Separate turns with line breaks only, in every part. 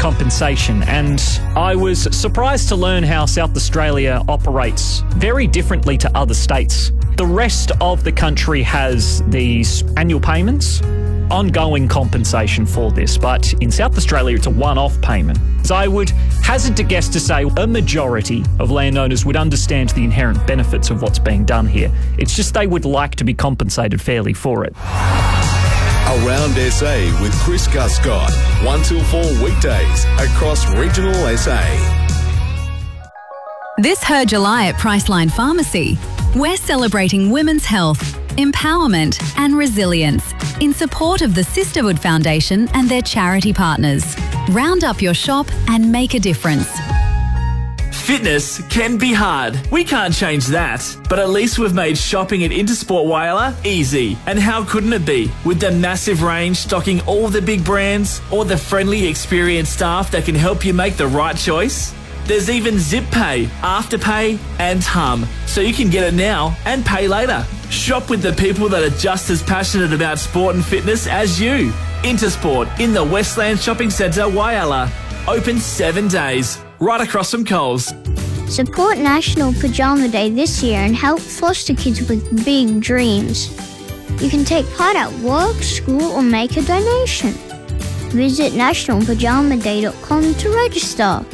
compensation, and I was surprised to learn how South Australia operates very differently to other states. The rest of the country has these annual payments, ongoing compensation for this, but in South Australia it's a one-off payment. So I would hazard to guess to say a majority of landowners would understand the inherent benefits of what's being done here. It's just they would like to be compensated fairly for it.
Around SA with Chris Guscott, 1 till 4 weekdays across regional SA.
This Her July at Priceline Pharmacy, we're celebrating women's health, empowerment and resilience in support of the Sisterhood Foundation and their charity partners. Round up your shop and make a difference.
Fitness can be hard. We can't change that. But at least we've made shopping at Intersport Whyalla easy. And how couldn't it be? With the massive range stocking all the big brands, or the friendly, experienced staff that can help you make the right choice. There's even Zip Pay, Afterpay and Hum, so you can get it now and pay later. Shop with the people that are just as passionate about sport and fitness as you. Intersport in the Westland Shopping Centre, Whyalla. Open 7 days, right across from Coles.
Support National Pajama Day this year and help foster kids with big dreams. You can take part at work, school or make a donation. Visit nationalpajamaday.com to register.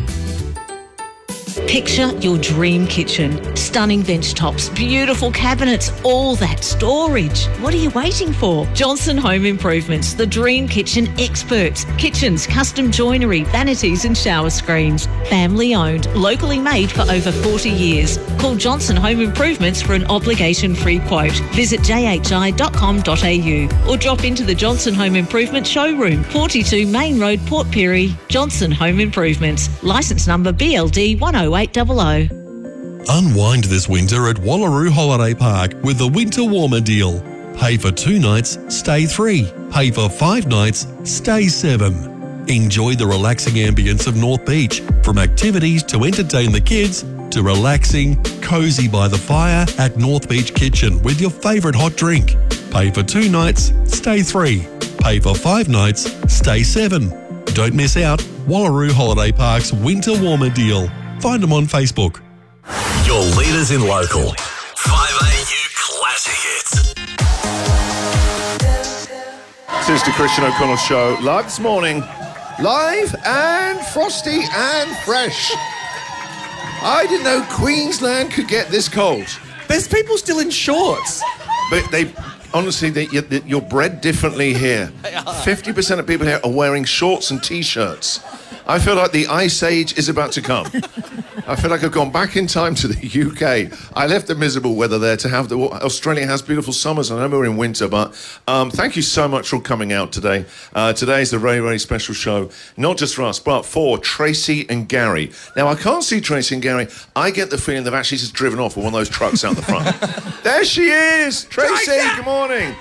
Picture your dream kitchen. Stunning bench tops, beautiful cabinets, all that storage. What are you waiting for? Johnson Home Improvements, the dream kitchen experts. Kitchens, custom joinery, vanities and shower screens. Family owned, locally made for over 40 years. Call Johnson Home Improvements for an obligation-free quote. Visit jhi.com.au or drop into the Johnson Home Improvement showroom, 42 Main Road, Port Pirie. Johnson Home Improvements. Licence number BLD 10800.
Unwind this winter at Wallaroo Holiday Park with the Winter Warmer deal. Pay for 2 nights, stay 3. Pay for 5 nights, stay 7. Enjoy the relaxing ambience of North Beach, from activities to entertain the kids to relaxing, cosy by the fire at North Beach Kitchen with your favourite hot drink. Pay for 2 nights, stay 3. Pay for 5 nights, stay 7. Don't miss out. Wallaroo Holiday Park's Winter Warmer deal. Find them on Facebook.
Your leaders in local. 5AU Classic Hits.
This is the Christian O'Connell Show, live this morning. Live and frosty and fresh. I didn't know Queensland could get this cold.
There's people still in shorts.
But they... Honestly, you're bred differently here. 50% of people here are wearing shorts and T-shirts. I feel like the Ice Age is about to come. I feel like I've gone back in time to the UK. I left the miserable weather there to have Australia has beautiful summers. I know we're in winter, but thank you so much for coming out today. Today's a very, very special show, not just for us, but for Tracy and Gary. Now, I can't see Tracy and Gary. I get the feeling they've actually just driven off with one of those trucks out the front. There she is! Tracy, good morning.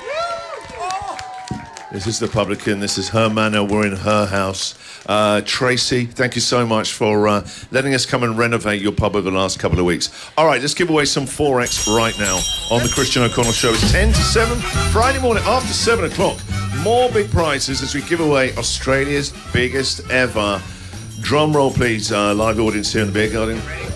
This is the publican. This is her manor. We're in her house. Tracy, thank you so much for letting us come and renovate your pub over the last couple of weeks. All right, let's give away some Forex right now on the Christian O'Connell Show. It's 10 to 7, Friday morning after 7 o'clock. More big prizes as we give away Australia's biggest ever. Drum roll, please. Live audience here in the beer garden.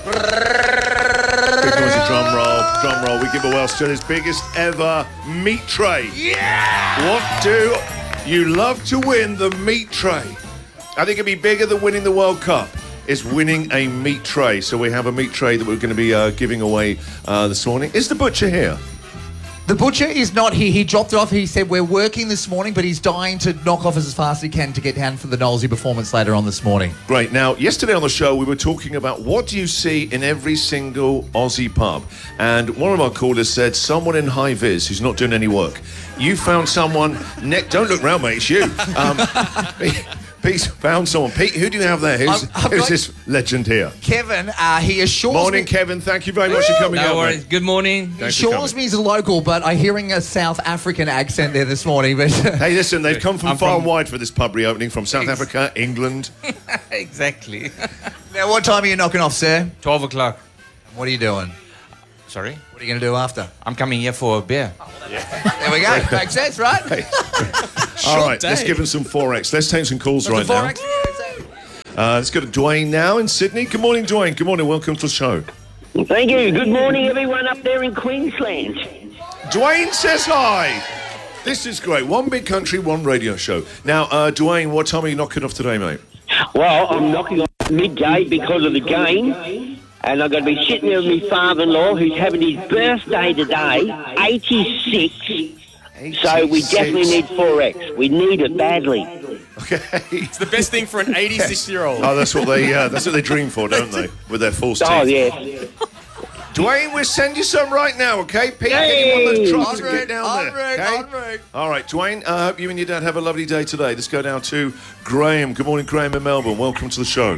Big noise of drum roll. Drum roll. We give away Australia's biggest ever meat tray. Yeah! What do you love to win? The meat tray. I think it'd be bigger than winning the World Cup. Is winning a meat tray. So we have a meat tray that we're going to be giving away this morning. Is the butcher here?
The butcher is not here. He dropped it off. He said, we're working this morning, but he's dying to knock off as fast as he can to get down for the Knowlesy performance later on this morning.
Great. Now, yesterday on the show, we were talking about what do you see in every single Aussie pub? And one of our callers said, someone in high vis who's not doing any work. You found someone... Don't look round, mate. It's you. Pete found someone. Pete, who do you have there? Who's this legend here?
Kevin, he assures me...
Morning, Kevin. Thank you very much for coming out.
No worries. Good morning.
He assures me he's a local, but I'm hearing a South African accent there this morning. But
hey, listen, they've come from far and wide for this pub reopening, from South Africa, England.
Exactly.
Now, what time are you knocking off, sir?
12 o'clock.
What are you doing?
Sorry?
What are you going to do after?
I'm coming here for a beer.
There we go. Makes sense, right?
All right, let's give him some Forex. Let's take some calls right now. Let's go to Dwayne now in Sydney. Good morning, Dwayne. Good morning. Welcome to the show.
Thank you. Good morning, everyone up there in Queensland.
Dwayne says hi. This is great. One big country, one radio show. Now, Dwayne, what time are you knocking off today, mate?
Well, I'm knocking off midday because of the game. And I'm going to be sitting there with my father-in-law, who's having his birthday today, 86. So we definitely need 4X. We need it badly.
Okay.
It's the best thing for an 86-year-old.
Oh, that's what they dream for, don't they? With their false teeth.
Oh, yes.
Dwayne, we'll send you some right now, okay? Pete, get you one of those trucks and get down there. Okay? All right, Dwayne, I hope you and your dad have a lovely day today. Let's go down to Graham. Good morning, Graham in Melbourne. Welcome to the show.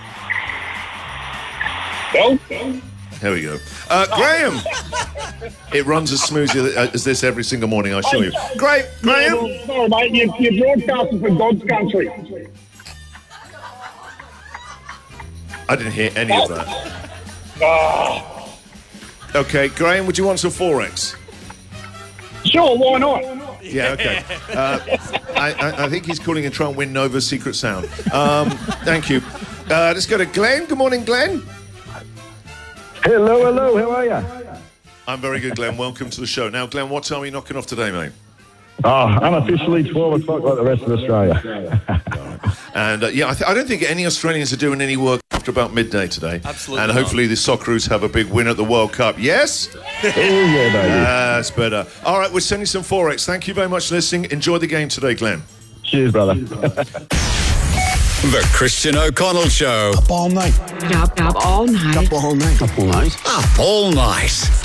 There we go. Graham! It runs as smoothly as this every single morning, I assure you. Graham!
Sorry, mate, you're broadcasting for God's country.
I didn't hear any of that. Okay, Graham, would you want some 4X?
Sure, why not?
Yeah, okay. I think he's calling and trying to win Nova's Secret Sound. Thank you. Let's go to Glenn. Good morning, Glenn.
Hello, how are you?
I'm very good, Glenn. Welcome to the show. Now, Glenn, what time are you knocking off today, mate?
Oh, unofficially 12 o'clock like the rest of Australia.
And, I don't think any Australians are doing any work after about midday today.
Absolutely
And hopefully the Socceroos have a big win at the World Cup. Yes?
Oh, yeah, baby.
That's better. All right, we're sending some 4X. Thank you very much for listening. Enjoy the game today, Glenn.
Cheers, brother.
The Christian O'Connell Show.
Up all night.
Up all night.
Up all night. Up all night.
Up all night.